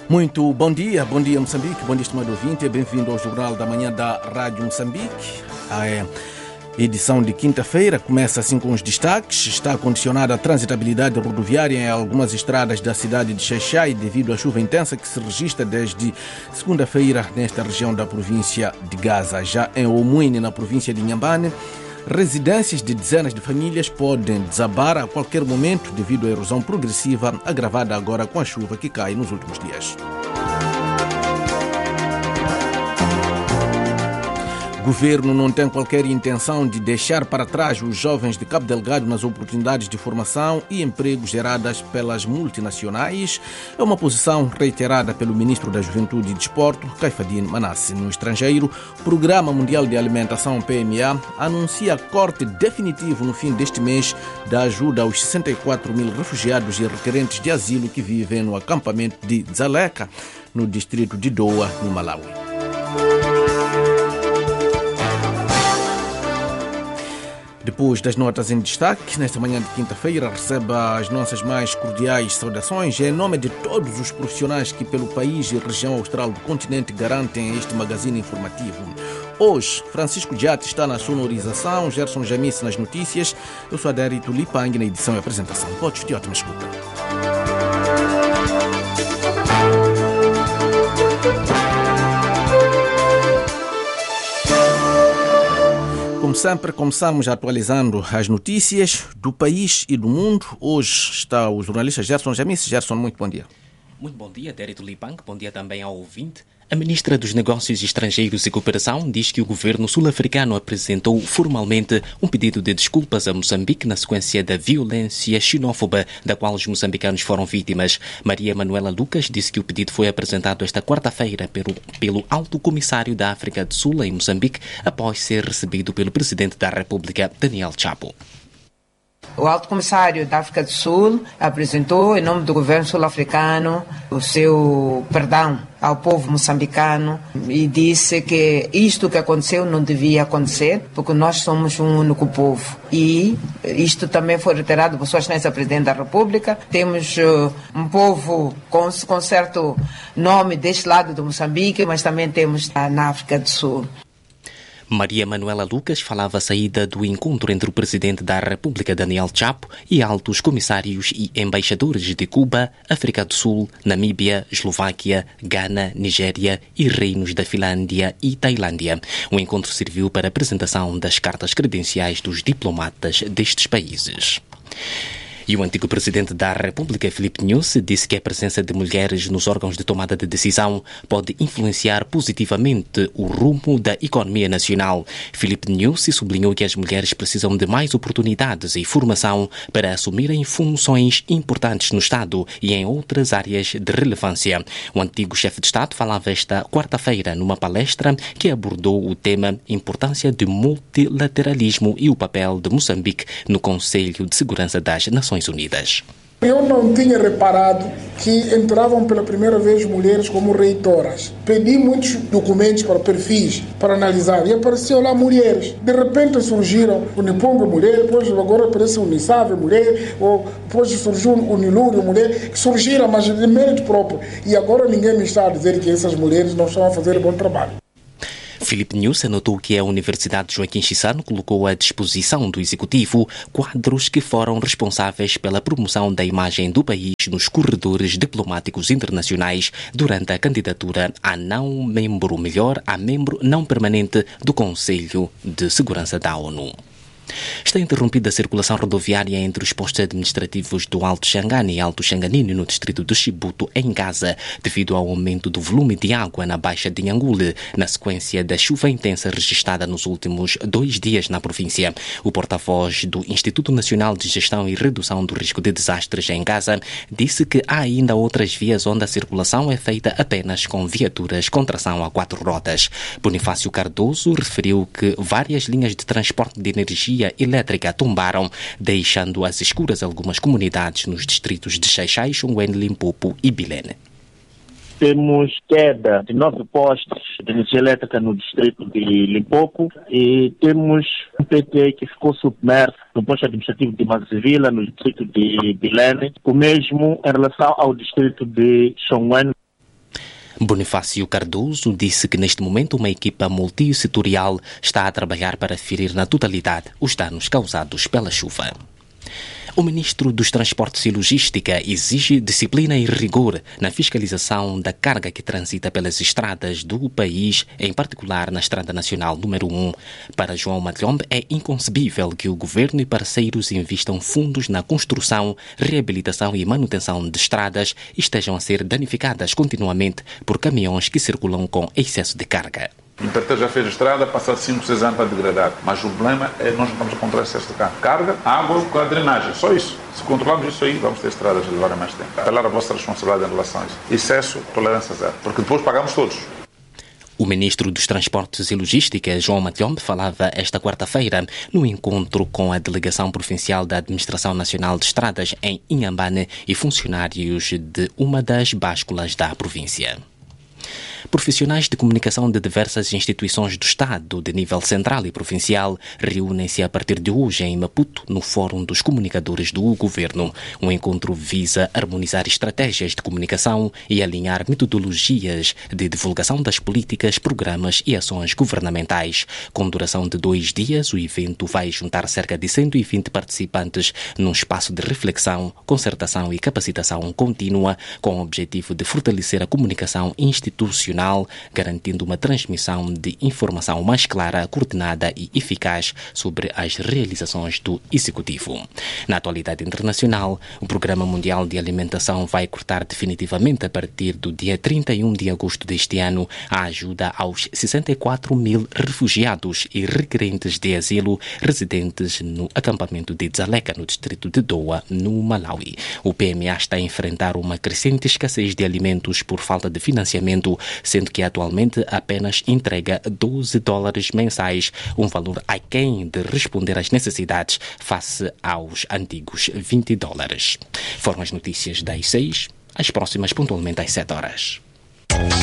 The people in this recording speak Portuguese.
Muito bom dia Moçambique, bom dia estimado ouvinte, bem-vindo ao Jornal da Manhã da Rádio Moçambique. A edição de quinta-feira começa assim com os destaques. Está condicionada a transitabilidade rodoviária em algumas estradas da cidade de Xai-Xai devido à chuva intensa que se registra desde segunda-feira nesta região da província de Gaza. Já em Omuine, na província de Inhambane, residências de dezenas de famílias podem desabar a qualquer momento devido à erosão progressiva, agravada agora com a chuva que cai nos últimos dias. O governo não tem qualquer intenção de deixar para trás os jovens de Cabo Delgado nas oportunidades de formação e emprego geradas pelas multinacionais. É uma posição reiterada pelo ministro da Juventude e Desporto, Caifadine Manassi. No estrangeiro, o Programa Mundial de Alimentação, PMA, anuncia corte definitivo no fim deste mês da ajuda aos 64 mil refugiados e requerentes de asilo que vivem no acampamento de Dzaleka, no distrito de Doa, no Malawi. Depois das notas em destaque, nesta manhã de quinta-feira, receba as nossas mais cordiais saudações em nome de todos os profissionais que pelo país e região austral do continente garantem este magazine informativo. Hoje, Francisco Diate está na sonorização, Gerson Jamice nas notícias, eu sou Adérito Lipang na edição e apresentação. Votos de ótima escuta. Como sempre, começamos atualizando as notícias do país e do mundo. Hoje está o jornalista Gerson Jamice. Gerson, muito bom dia. Muito bom dia, Dérito Lipang. Bom dia também ao ouvinte. A ministra dos Negócios Estrangeiros e Cooperação diz que o governo sul-africano apresentou formalmente um pedido de desculpas a Moçambique na sequência da violência xenófoba da qual os moçambicanos foram vítimas. Maria Manuela Lucas disse que o pedido foi apresentado esta quarta-feira pelo Alto Comissário da África do Sul em Moçambique após ser recebido pelo Presidente da República, Daniel Chapo. O Alto Comissário da África do Sul apresentou, em nome do governo sul-africano, o seu perdão ao povo moçambicano e disse que isto que aconteceu não devia acontecer, porque nós somos um único povo. E isto também foi reiterado por Sua Excelência Presidente da República. Temos um povo com certo nome deste lado do Moçambique, mas também temos na África do Sul. Maria Manuela Lucas falava à saída do encontro entre o Presidente da República, Daniel Chapo, e altos comissários e embaixadores de Cuba, África do Sul, Namíbia, Eslováquia, Gana, Nigéria e reinos da Finlândia e Tailândia. O encontro serviu para a apresentação das cartas credenciais dos diplomatas destes países. E o antigo Presidente da República, Filipe Nyusi, disse que a presença de mulheres nos órgãos de tomada de decisão pode influenciar positivamente o rumo da economia nacional. Filipe Nyusi sublinhou que as mulheres precisam de mais oportunidades e formação para assumirem funções importantes no Estado e em outras áreas de relevância. O antigo chefe de Estado falava esta quarta-feira numa palestra que abordou o tema Importância do multilateralismo e o papel de Moçambique no Conselho de Segurança das Nações Unidas. Eu não tinha reparado que entravam pela primeira vez mulheres como reitoras. Pedi muitos documentos para perfis, para analisar, e apareceu lá mulheres. De repente surgiram o Niponga mulher, depois agora aparece o Nisave mulher, ou depois surgiu o Nilúrio mulher, que surgiram, mas de mérito próprio. E agora ninguém me está a dizer que essas mulheres não estão a fazer bom trabalho. Filipe Nyusi anotou que a Universidade Joaquim Chissano colocou à disposição do Executivo quadros que foram responsáveis pela promoção da imagem do país nos corredores diplomáticos internacionais durante a candidatura a membro não permanente do Conselho de Segurança da ONU. Está interrompida a circulação rodoviária entre os postos administrativos do Alto Xangane e Alto Xanganine no distrito de Chibuto, em Gaza, devido ao aumento do volume de água na Baixa de Nhangule, na sequência da chuva intensa registrada nos últimos 2 dias na província. O porta-voz do Instituto Nacional de Gestão e Redução do Risco de Desastres em Gaza disse que há ainda outras vias onde a circulação é feita apenas com viaturas com tração a 4 rodas. Bonifácio Cardoso referiu que várias linhas de transporte de energia elétrica tombaram, deixando às escuras algumas comunidades nos distritos de Xai-Xai, Xunguene, Limpopo e Bilene. Temos queda de 9 postes de energia elétrica no distrito de Limpopo e temos um PT que ficou submerso no posto administrativo de Mazivila, no distrito de Bilene, o mesmo em relação ao distrito de Xonguene. Bonifácio Cardoso disse que neste momento uma equipa multissetorial está a trabalhar para ferir na totalidade os danos causados pela chuva. O ministro dos Transportes e Logística exige disciplina e rigor na fiscalização da carga que transita pelas estradas do país, em particular na Estrada Nacional número 1. Para João Matlhombe, é inconcebível que o governo e parceiros investam fundos na construção, reabilitação e manutenção de estradas e estejam a ser danificadas continuamente por caminhões que circulam com excesso de carga. O Interter já fez a estrada, passado 5, 6 anos para degradar. Mas o problema é que nós não estamos a controlar excesso de carga, água com a drenagem. Só isso. Se controlarmos isso aí, vamos ter estradas de levar mais tempo. Apelar a vossa responsabilidade em relação a isso. Excesso, tolerância zero. Porque depois pagamos todos. O ministro dos Transportes e Logística, João Matlhombe, falava esta quarta-feira no encontro com a Delegação Provincial da Administração Nacional de Estradas em Inhambane e funcionários de uma das básculas da província. Profissionais de comunicação de diversas instituições do Estado, de nível central e provincial, reúnem-se a partir de hoje em Maputo, no Fórum dos Comunicadores do Governo. O encontro visa harmonizar estratégias de comunicação e alinhar metodologias de divulgação das políticas, programas e ações governamentais. Com duração de 2 dias, o evento vai juntar cerca de 120 participantes num espaço de reflexão, concertação e capacitação contínua, com o objetivo de fortalecer a comunicação institucional, garantindo uma transmissão de informação mais clara, coordenada e eficaz sobre as realizações do Executivo. Na atualidade internacional, o Programa Mundial de Alimentação vai cortar definitivamente, a partir do dia 31 de agosto deste ano, a ajuda aos 64 mil refugiados e requerentes de asilo residentes no acampamento de Dzaleka, no distrito de Doa, no Malawi. O PMA está a enfrentar uma crescente escassez de alimentos por falta de financiamento, sendo que atualmente apenas entrega $12 mensais, um valor aquém de responder às necessidades face aos antigos $20. Foram as notícias das 6, as próximas pontualmente às 7 horas.